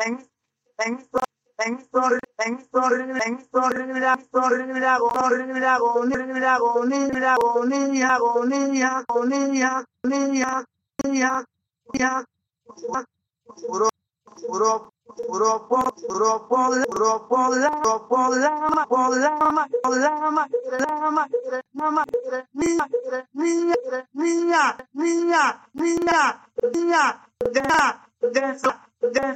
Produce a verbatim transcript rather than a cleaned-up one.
Puro, puro, po, puro, pola, puro, pola, puro, polama, polama, polama, polama, polama, niña, niña, niña, niña, niña, niña, niña,